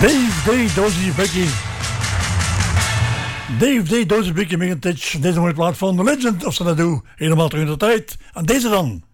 Dave Day, Dozy Becky met een touch. Deze mooie plaat van The Legend of Xanadu. Helemaal terug in de tijd. En deze dan.